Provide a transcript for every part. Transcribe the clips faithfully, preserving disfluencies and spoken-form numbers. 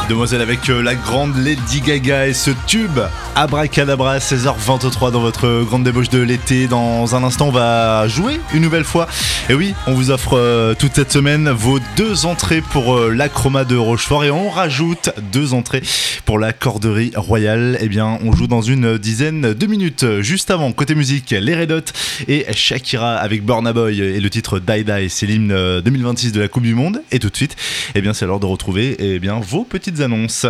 Demoiselle avec euh, la grande Lady Gaga et ce tube Abracadabra, seize heures vingt-trois dans votre grande débauche de l'été. Dans un instant, on va jouer une nouvelle fois. Et oui, on vous offre euh, toute cette semaine vos deux entrées pour euh, l'Acroma de Rochefort et on rajoute deux entrées pour la Corderie Royale. Eh bien, on joue dans une dizaine de minutes. Juste avant, côté musique, les Red Hot et Shakira avec Burna Boy et le titre Die Die, c'est l'hymne deux mille vingt-six de la Coupe du Monde. Et tout de suite, eh bien, c'est l'heure de retrouver eh bien, vos petites annonces.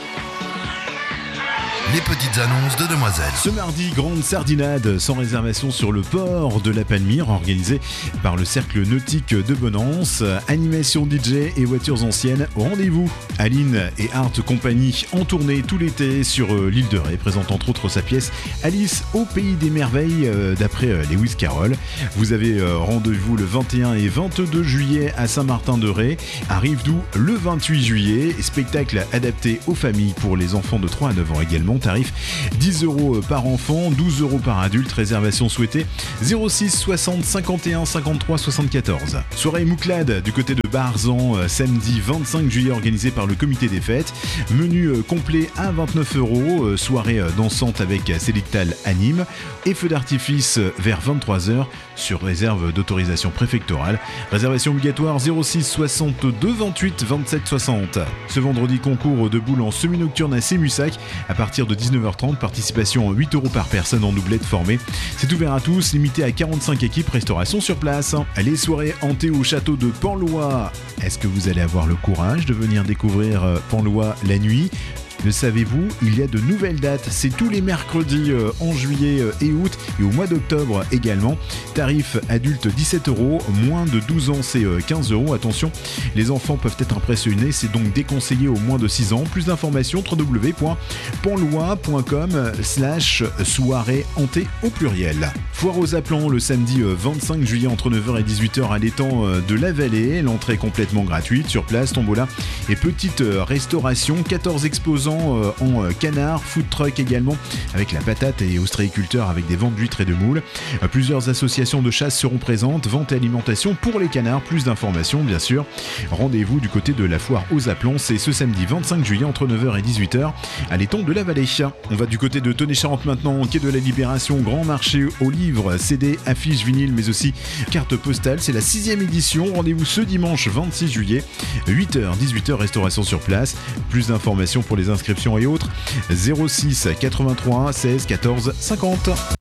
Les petites annonces de Demoiselle. Ce mardi, grande sardinade sans réservation sur le port de la Palmyre, organisé par le Cercle Nautique de Bonance. Animation D J et voitures anciennes au rendez-vous. Aline et Art Company en tournée tout l'été sur l'île de Ré, présente entre autres sa pièce Alice au pays des merveilles d'après Lewis Carroll. Vous avez rendez-vous le vingt et un et vingt-deux juillet à Saint-Martin-de-Ré. À Rivedoux le vingt-huit juillet. Spectacle adapté aux familles pour les enfants de trois à neuf ans également. Tarif dix euros par enfant, douze euros par adulte. Réservation souhaitée zéro six soixante cinquante et un cinquante-trois soixante-quatorze. Soirée Mouclade du côté de Barzan, samedi vingt-cinq juillet, organisée par le comité des fêtes. Menu complet à vingt-neuf euros. Soirée dansante avec Sélictal Anime et feu d'artifice vers vingt-trois heures sur réserve d'autorisation préfectorale. Réservation obligatoire zéro six soixante-deux vingt-huit vingt-sept soixante. Ce vendredi, concours de boules en semi-nocturne à Sémussac à partir de dix-neuf heures trente. Participation huit euros par personne en doublette formée. C'est ouvert à tous, limité à quarante-cinq équipes, restauration sur place. Les soirées hantées au château de Panlois. Est-ce que vous allez avoir le courage de venir découvrir Panlois la nuit ? Le savez-vous, il y a de nouvelles dates, c'est tous les mercredis euh, en juillet euh, et août et au mois d'octobre également. Tarif adulte dix-sept euros, moins de douze ans c'est euh, quinze euros. Attention, les enfants peuvent être impressionnés, c'est donc déconseillé au moins de six ans. Plus d'informations w w w point panlois point com slash soirée hantée au pluriel. Foire aux Aplans le samedi euh, vingt-cinq juillet entre neuf heures et dix-huit heures à l'étang euh, de la Vallée. L'entrée est complètement gratuite, sur place, tombola et petite euh, restauration. quatorze exposants en canard, food truck également avec la patate et ostréiculteurs avec des ventes d'huîtres et de moules. Plusieurs associations de chasse seront présentes, vente et alimentation pour les canards. Plus d'informations bien sûr. Rendez-vous du côté de la foire aux Aplans, c'est ce samedi vingt-cinq juillet entre neuf heures et dix-huit heures à l'étang de la Vallée. On va du côté de Tonnet-Charente maintenant, quai de la Libération, grand marché aux livres, C D, affiches, vinyles mais aussi cartes postales. C'est la sixième édition. Rendez-vous ce dimanche vingt-six juillet, huit heures dix-huit heures, restauration sur place. Plus d'informations pour les inscriptions et autres, zéro six quatre-vingt-trois seize quatorze cinquante.